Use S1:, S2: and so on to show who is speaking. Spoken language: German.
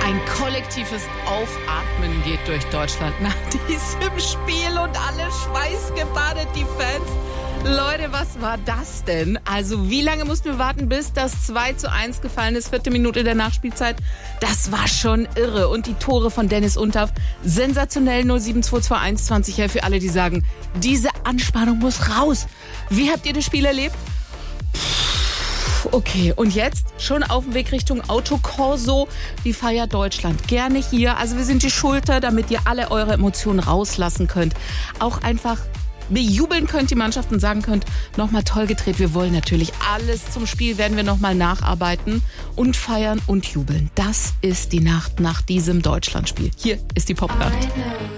S1: Ein kollektives Aufatmen geht durch Deutschland nach diesem Spiel und alle schweißgebadet, die Fans. Leute, was war das denn? Also wie lange mussten wir warten, bis das 2:1 gefallen ist, 4. Minute der Nachspielzeit? Das war schon irre. Und die Tore von Dennis Untaff, sensationell, 07221 für alle, die sagen, diese Anspannung muss raus. Wie habt ihr das Spiel erlebt? Okay, und jetzt schon auf dem Weg Richtung Autokorso, die Feier Deutschland. Gerne hier, also wir sind die Schulter, damit ihr alle eure Emotionen rauslassen könnt. Auch einfach bejubeln könnt die Mannschaft und sagen könnt, nochmal toll gedreht. Wir wollen natürlich alles zum Spiel, werden wir nochmal nacharbeiten und feiern und jubeln. Das ist die Nacht nach diesem Deutschlandspiel. Hier ist die Popnacht.